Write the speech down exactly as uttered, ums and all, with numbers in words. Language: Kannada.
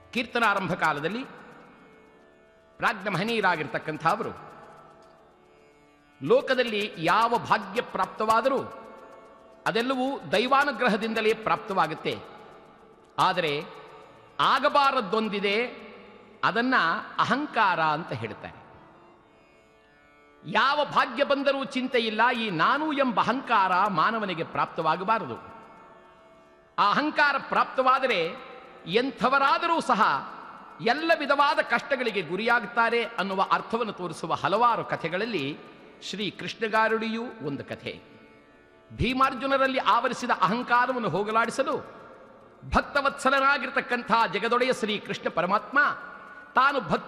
ಕೀರ್ತನಾರಂಭ ಕಾಲದಲ್ಲಿ ಪ್ರಾಜ್ಞ ಮಹನೀಯರಾಗಿರ್ತಕ್ಕಂಥ ಅವರು ಲೋಕದಲ್ಲಿ ಯಾವ ಭಾಗ್ಯ ಪ್ರಾಪ್ತವಾದರೂ ಅದೆಲ್ಲವೂ ದೈವಾನುಗ್ರಹದಿಂದಲೇ ಪ್ರಾಪ್ತವಾಗುತ್ತೆ. ಆದರೆ ಆಗಬಾರದ್ದೊಂದಿದೆ, ಅದನ್ನ ಅಹಂಕಾರ ಅಂತ ಹೇಳ್ತಾರೆ. ಯಾವ ಭಾಗ್ಯ ಬಂದರೂ ಚಿಂತೆ ಇಲ್ಲ, ಈ ನಾನು ಎಂಬ ಅಹಂಕಾರ ಮಾನವನಿಗೆ ಪ್ರಾಪ್ತವಾಗಬಾರದು. ಆ ಅಹಂಕಾರ ಪ್ರಾಪ್ತವಾದರೆ ಎಂಥವರಾದರೂ ಸಹ ಎಲ್ಲ ವಿಧವಾದ ಕಷ್ಟಗಳಿಗೆ ಗುರಿಯಾಗುತ್ತಾರೆ ಅನ್ನುವ ಅರ್ಥವನ್ನು ತೋರಿಸುವ ಹಲವಾರು ಕಥೆಗಳಲ್ಲಿ ಶ್ರೀ ಕೃಷ್ಣಗಾರುಡಿಯೂ ಒಂದು ಕಥೆ. ಭೀಮಾರ್ಜುನರಲ್ಲಿ ಆವರಿಸಿದ ಅಹಂಕಾರವನ್ನು ಹೋಗಲಾಡಿಸಲು ಭಕ್ತವತ್ಸಲನಾಗಿರ್ತಕ್ಕಂಥ ಜಗದೊಡೆಯ ಶ್ರೀ ಕೃಷ್ಣ ಪರಮಾತ್ಮ ತಾನು ಭಕ್ತ